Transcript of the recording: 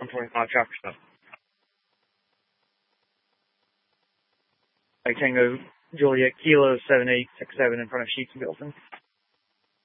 125 traffic stop. Tango Juliet Kilo 7867 in front of Sheets Building.